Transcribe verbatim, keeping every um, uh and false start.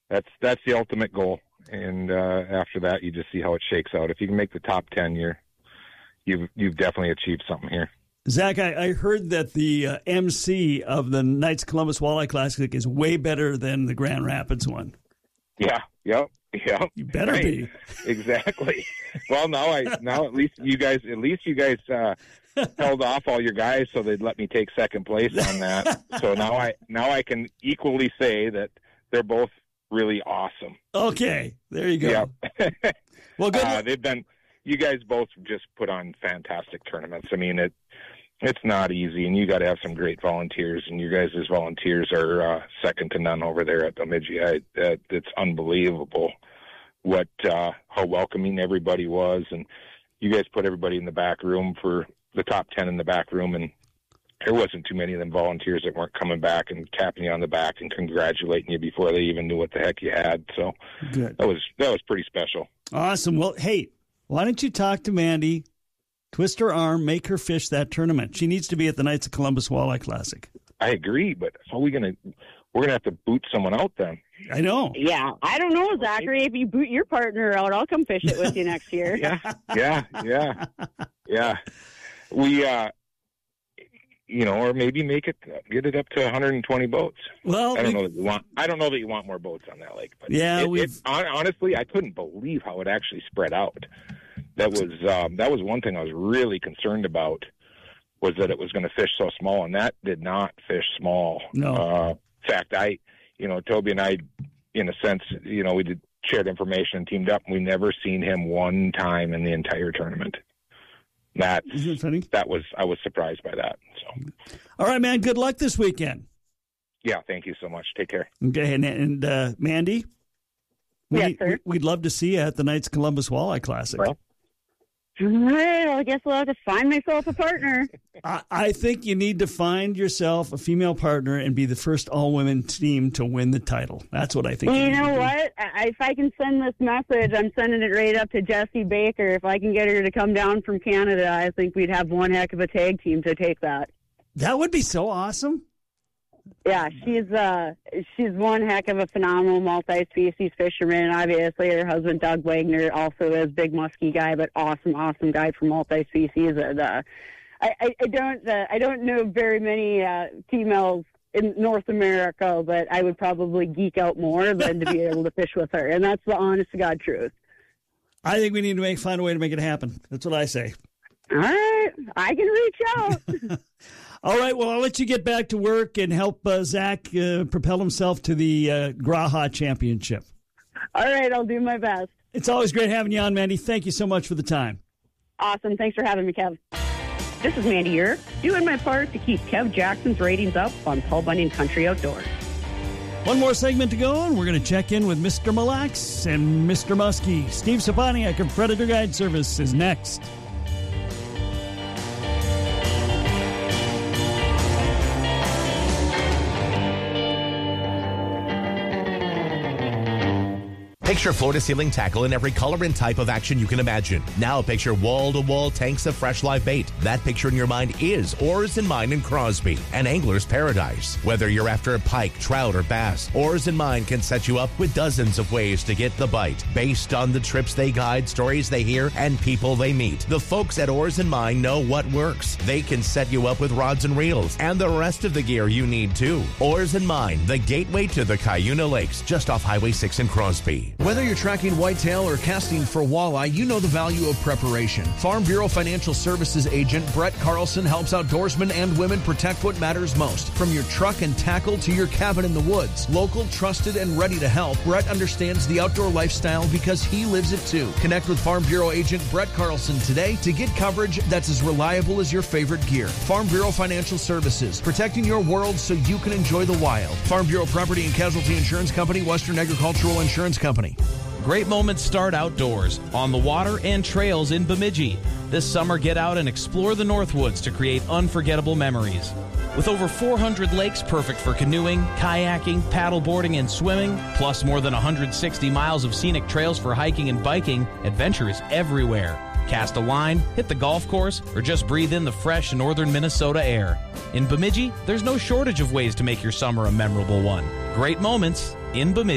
that's that's the ultimate goal. And uh, after that, you just see how it shakes out. If you can make the top ten, you're you've you've definitely achieved something here. Zach, I, I heard that the uh, M C of the Knights Columbus Walleye Classic is way better than the Grand Rapids one. Yeah, yep, yep. You better right. be. Exactly. Well, now I now at least you guys at least you guys uh, held off all your guys, so they'd let me take second place on that. So now I now I can equally say that they're both really awesome. Okay, there you go. Yep. Well, good. Uh, they've been. You guys both just put on fantastic tournaments. I mean, it it's not easy, and you got to have some great volunteers. And you guys, as volunteers, are uh, second to none over there at Bemidji. I, uh, it's unbelievable what uh, how welcoming everybody was, and you guys put everybody in the back room for the top ten in the back room, and there wasn't too many of them volunteers that weren't coming back and tapping you on the back and congratulating you before they even knew what the heck you had. So good. that was that was pretty special. Awesome. Well, hey, why don't you talk to Mandy, twist her arm, make her fish that tournament? She needs to be at the Knights of Columbus Walleye Classic. I agree, but how are we gonna? We're gonna have to boot someone out then. I know. Yeah, I don't know, Zachary. If you boot your partner out, I'll come fish it with you next year. yeah, yeah, yeah, yeah. We, uh, you know, or maybe make it get it up to one hundred twenty boats. Well, I don't we, know that you want. I don't know that you want more boats on that lake. But yeah, it, we. it, honestly, I couldn't believe how it actually spread out. That was um, that was one thing I was really concerned about, was that it was going to fish so small, and that did not fish small. No. Uh, in fact, I, you know, Toby and I, in a sense, you know, we did shared information and teamed up, and we never seen him one time in the entire tournament. That Isn't it funny? That was I was surprised by that. So, all right, man. Good luck this weekend. yeah, thank you so much. Take care. Okay, and, and uh, Mandy, we, Yes, sir. we, we'd love to see you at the Knights Columbus Walleye Classic. Well, All right, well, I guess I'll have to find myself a partner. I, I think you need to find yourself a female partner and be the first all-women team to win the title. That's what I think. You need know to do. what? I, if I can send this message, I'm sending it right up to Jessie Baker. If I can get her to come down from Canada, I think we'd have one heck of a tag team to take that. That would be so awesome. Yeah, she's uh, she's one heck of a phenomenal multi-species fisherman. Obviously, her husband Doug Wagner also is a big musky guy, but awesome, awesome guy for multi-species. And uh, I, I, I don't uh, I don't know very many uh, females in North America, but I would probably geek out more than to be able to fish with her, and that's the honest to God truth. I think we need to make find a way to make it happen. That's what I say. All right, I can reach out. All right, well, I'll let you get back to work and help uh, Zach uh, propel himself to the uh, Graha Championship. All right, I'll do my best. It's always great having you on, Mandy. Thank you so much for the time. Awesome. Thanks for having me, Kev. This is Mandy here, doing my part to keep Kev Jackson's ratings up on Paul Bunyan Country Outdoors. One more segment to go, and we're going to check in with Mister Mille Lacs and Mister Muskie. Steve Saponiak of Predator Guide Service is next. Picture floor-to-ceiling tackle in every color and type of action you can imagine. Now picture wall-to-wall tanks of fresh live bait. That picture in your mind is Oars and Mine in Crosby, an angler's paradise. Whether you're after a pike, trout, or bass, Oars and Mine can set you up with dozens of ways to get the bite. Based on the trips they guide, stories they hear, and people they meet, the folks at Oars and Mine know what works. They can set you up with rods and reels, and the rest of the gear you need too. Oars and Mine, the gateway to the Cuyuna Lakes, just off Highway six in Crosby. Whether you're tracking whitetail or casting for walleye, you know the value of preparation. Farm Bureau Financial Services agent Brett Carlson helps outdoorsmen and women protect what matters most. From your truck and tackle to your cabin in the woods. Local, trusted, and ready to help, Brett understands the outdoor lifestyle because he lives it too. Connect with Farm Bureau agent Brett Carlson today to get coverage that's as reliable as your favorite gear. Farm Bureau Financial Services, protecting your world so you can enjoy the wild. Farm Bureau Property and Casualty Insurance Company, Western Agricultural Insurance Company. Great moments start outdoors, on the water and trails in Bemidji. This summer, get out and explore the Northwoods to create unforgettable memories. With over four hundred lakes perfect for canoeing, kayaking, paddleboarding, and swimming, plus more than one hundred sixty miles of scenic trails for hiking and biking, adventure is everywhere. Cast a line, hit the golf course, or just breathe in the fresh northern Minnesota air. In Bemidji, there's no shortage of ways to make your summer a memorable one. Great moments in Bemidji.